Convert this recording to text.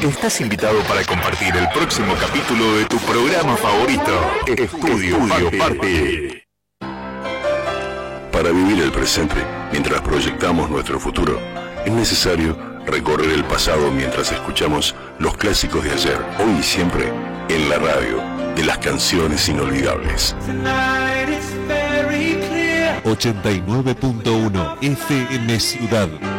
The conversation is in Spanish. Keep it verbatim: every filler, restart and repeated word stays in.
Estás invitado para compartir el próximo capítulo de tu programa favorito, Estudio Party. Para vivir el presente, mientras proyectamos nuestro futuro, es necesario recorrer el pasado mientras escuchamos los clásicos de ayer, hoy y siempre, en la radio, de las canciones inolvidables. ochenta y nueve punto uno F M Ciudad.